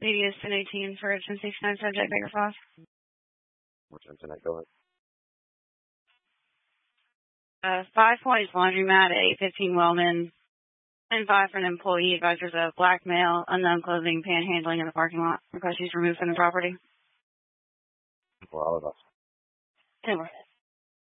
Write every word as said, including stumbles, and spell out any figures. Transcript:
Media ten eighteen for ten sixty-nine subject, Baker Falls. What time tonight going? Uh, five White's Laundromat at eight fifteen Wellman. And five for an employee advisors of blackmail, unknown clothing, panhandling in the parking lot. Request he's removed from the property. For all of us. Ten more.